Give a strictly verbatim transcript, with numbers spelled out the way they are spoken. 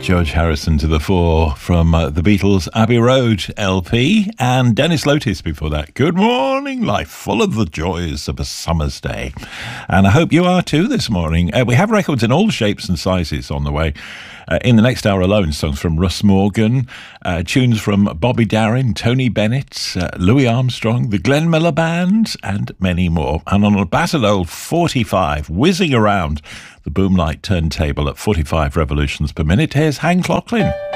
George Harrison to the fore from uh, the Beatles' Abbey Road L P, and Dennis Lotis before that. Good morning, life, full of the joys of a summer's day. And I hope you are too this morning. Uh, we have records in all shapes and sizes on the way. Uh, in the next hour alone, songs from Russ Morgan, uh, tunes from Bobby Darin, Tony Bennett, uh, Louis Armstrong, the Glenn Miller Band, and many more. And on a battered old forty-five, whizzing around the Boomlight turntable at forty-five revolutions per minute, here's Hank Lachlan.